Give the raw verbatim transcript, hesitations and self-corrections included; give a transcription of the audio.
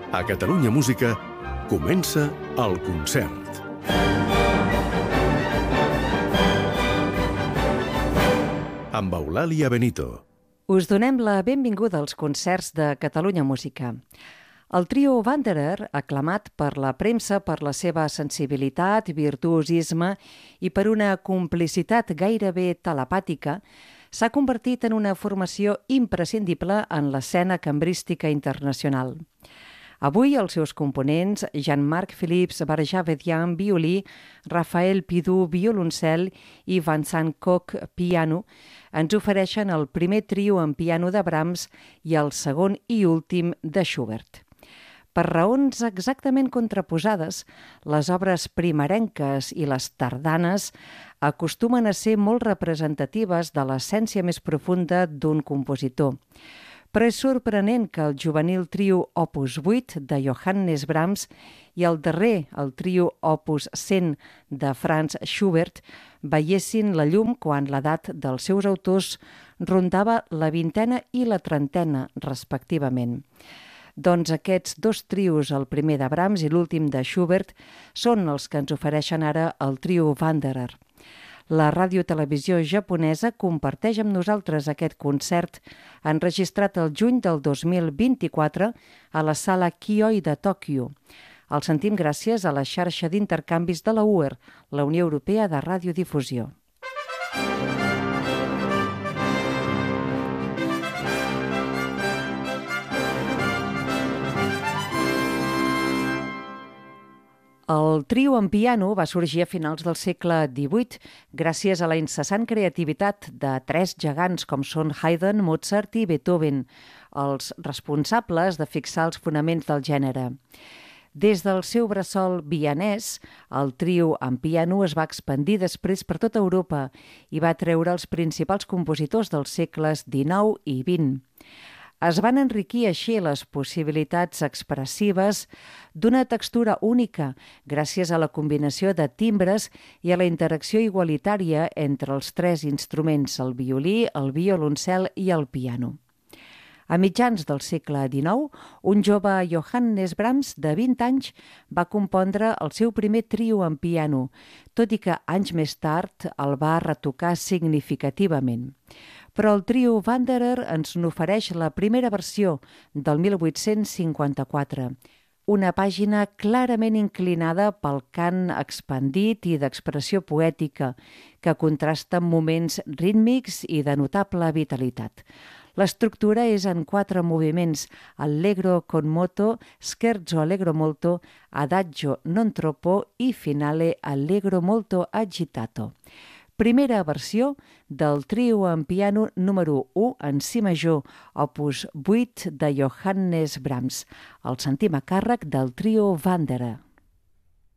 A Catalunya Música comença el concert. Amb Eulàlia Benito. Us donem la benvinguda als concerts de Catalunya Música. El trio Wanderer, aclamat per la premsa per la seva sensibilitat, virtuosisme i per una complicitat gairebé telepàtica, s'ha convertit en una formació imprescindible en l'escena cambrística internacional. Avui els seus components, Jean-Marc Philips Barjavedian, violí, Raphaël Pidou, violoncel i Vincent Koch, piano, ens ofereixen el primer trio en piano de Brahms i el segon i últim de Schubert. Per raons exactament contraposades, les obres primerenques i les tardanes acostumen a ser molt representatives de l'essència més profunda d'un compositor. Però és sorprenent que el juvenil trio Opus vuit de Johannes Brahms i el darrer, el trio Opus cent de Franz Schubert, veiessin la llum quan l'edat dels seus autors rondava la vintena i la trentena, respectivament. Doncs aquests dos trios, el primer de Brahms i l'últim de Schubert, són els que ens ofereixen ara el trio Wanderer. La radiotelevisió japonesa comparteix amb nosaltres aquest concert enregistrat el juny del dos mil vint-i-quatre a la sala Kioi de Tòquio. El sentim gràcies a la xarxa d'intercanvis de la U E R, la Unió Europea de Radiodifusió. El trio en piano va sorgir a finals del segle divuit gràcies a la incessant creativitat de tres gegants com són Haydn, Mozart i Beethoven, els responsables de fixar els fonaments del gènere. Des del seu bressol vienès, el trio en piano es va expandir després per tota Europa i va treure els principals compositors dels segles dinou i vint. Es van enriquir així les possibilitats expressives d'una textura única gràcies a la combinació de timbres i a la interacció igualitària entre els tres instruments, el violí, el violoncel i el piano. A mitjans del segle dinou, un jove Johannes Brahms de vint anys va compondre el seu primer trio en piano, tot i que anys més tard el va retocar significativament. Però el trio Wanderer ens n'ofereix la primera versió del mil vuit-cents cinquanta-quatre, una pàgina clarament inclinada pel cant expandit i d'expressió poètica, que contrasta amb moments rítmics i de notable vitalitat. L'estructura és en quatre moviments: allegro con moto, scherzo allegro molto, adagio non troppo i finale allegro molto agitato. Primera versió del trio en piano número u en si major, opus vuit de Johannes Brahms. El sentim a càrrec del trio Wanderer.